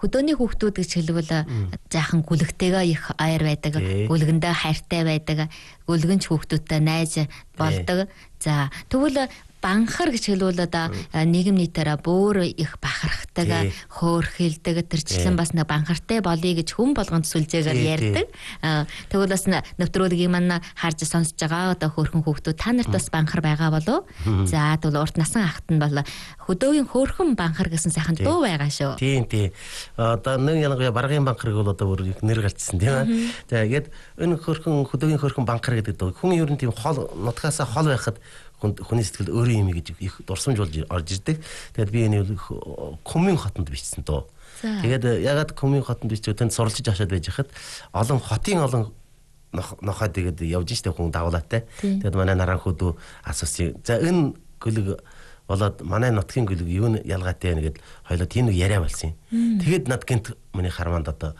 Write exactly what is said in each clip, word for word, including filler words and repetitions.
хөдөөний хүүхдүүд гэж хэлбэл жаахан гүлэгтэйгээ их аяр байдаг, гүлгэндээ хайртай байдаг, гүлгэнч хүүхдүүдтэй найз болдог. За тэгвэл банхар гэж хэлвэл одоо нийгэм нийтээрээ бүр их бахархдаг, хөөрхилдэг, тэрчлэн бас нэг банхартай болъё гэж хүн болгонд сүлжээгээр ярьдаг. Тэгвэл бас нэвтрүүлгийг маань харж сонсож байгаа одоо хөөрхөн хүүхдүүд та нарт бас банхар байгаа болов? За тэгвэл урт насан ахт нь бол хөдөөгийн хөөрхөн банхар гэсэн сайхан дуу байгаа шүү. Тийм тийм. Одоо нэг ялангуяа баргын банхарыг бол одоо бүр нэр галцсан тийм ээ. За тэгээд энэ хөөрхөн хөдөөгийн хөөрхөн банхар гэдэг дуу хүн ер нь тийм хол нутгаасаа хол байхад хүний сэтгэл өөрөө юм гэж их дурсамж болж орж ирдэг. Тэгээд би энэ Көмийн хотонд бичсэн дуу. Тэгээд ягаад Көмийн хотонд бичиж тэнд суралцж аваад байж хахад олон хотын олон нохоо тэгээд явж штэ хүн дагуулаатай. Тэгээд манай наран хөдөө асуусан. За энэ гөлөг болоод манай нутгийн гөлөг юу н ялгаатай байна гэд хоёлоо тийм нэг яриа болсон юм. Тэгээд над гинт миний харманд одоо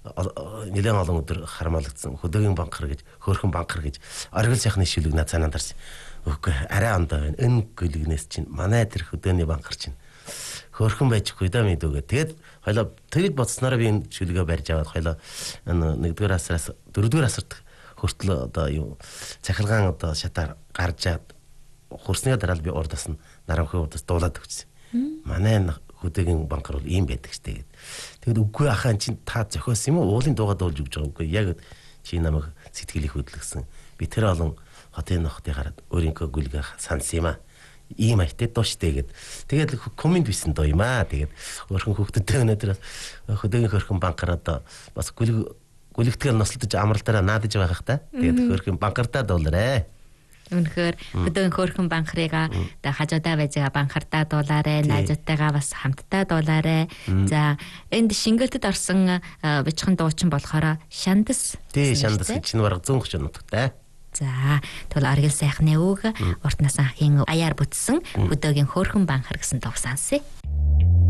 нэлээд олон өдөр хармаалагдсан. Хөдөөгийн банхар гэж, хөөрхөн банхар гэж оргил сайхны шүлэг над санаанд орсон. Үгүй арай ондоо байна. Энэ гөлгнээс чинь манай тэр хөдөөний банхар чинь хөөрхөн байжгүй да мэдүүгээ. Тэгээд хоёлоо тэгж бодснороо би энэ шүлгээ барьж аваад хоёлоо энэ нэгдүгээр асраас дөрөвдүгээр асарт хүртэл одоо юу цахилгаан одоо шатаар гарч аад хурсны дараал би урдаас нь наранхын урдаас дуулаад өгсөн. Манай хөдөөгийн банхар бол ийм байдаг штэ гэд. Тэгэд үгүй ахаа чинь та зохиосон юм уу? Уулын дуугаа дуулж өгч байгаа үгүй. Яг чи намайг сэтгэлийг хөдлөсөн. Би тэр олон хотын нохтой гараад өөрийнхөө гүлгээ сансан юм аа. Ийм айтай дуу штэ гэд. Тэгээд комент бичсэн дуу юм аа. Тэгээд өөрхөн хүүхдүүдтэй өнөөдөр хөдөөгийн хөөрхөн банхар одоо бас гүлг гүлэгтгэл нослодож амралтаараа наадаж байх та. Тэгээд хөөрхөн банхартаа дуулаарэ. Үнэхээр хөдөөгийн хөөрхөн банхрыг одоо хажуудаа байж байгаа банхартаа дуулаарэ, найзуудтайгаа бас хамтдаа дуулаарэ. За энд шингэлтэд орсон бичхэн дуучин болохоор Шандас. Тий, Шандас гэж нь бараг зүүн хөшөө нутагтай. За тэгвэл оргил сайхны үг урт насан ахын аяар бүтсэн хөдөөгийн хөөрхөн банхар гэсэн дуу сонсъё.